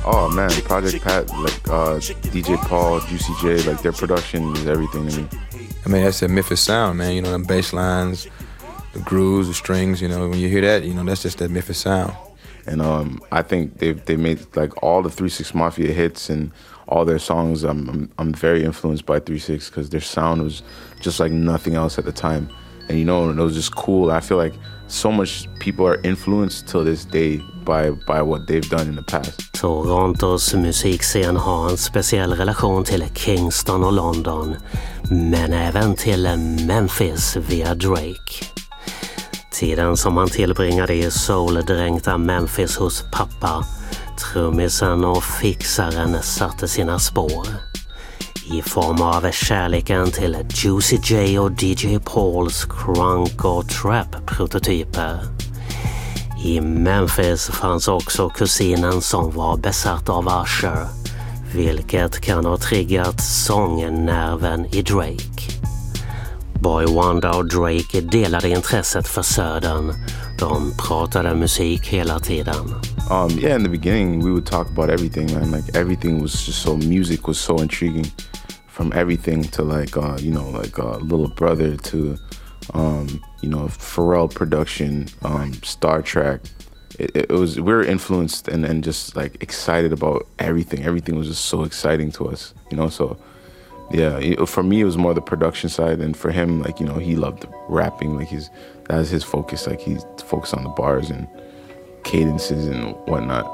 Oh man, Project Pat, like DJ Paul, Juicy J, like their production is everything to me. I mean, that's a Memphis sound, man. You know, them bass lines, the grooves, the strings, you know, when you hear that, you know, that's just that Memphis sound. And I think they made like all the 3 6 Mafia hits and all their songs. I'm very influenced by 3 6 because their sound was just like nothing else at the time. And you know, it was just cool. I feel like so much people are influenced till this day by what they've done in the past. Torontos musikscen har en speciell relation till Kingston och London, men även till Memphis via Drake. Tiden som han tillbringade i soul-dränkta Memphis hos pappa, trummisen och fixaren satte sina spår. I form av kärleken till Juicy J och DJ Pauls crunk och trap-prototyper. I Memphis fanns också kusinen som var besatt av Usher, vilket kan ha triggat sångnerven i Drake. Boy Wonder och Drake delade intresset för södern. De pratade musik hela tiden. Yeah, in the beginning we would talk about everything, man. Like everything was just so, music was so intriguing. From everything to like, Little Brother to, Pharrell production, Star Trek. It was, we were influenced and just like excited about everything. Everything was just so exciting to us, you know, so yeah, for me it was more the production side, and for him, like, you know, he loved rapping, like that was his focus, like he's focused on the bars and cadences and whatnot.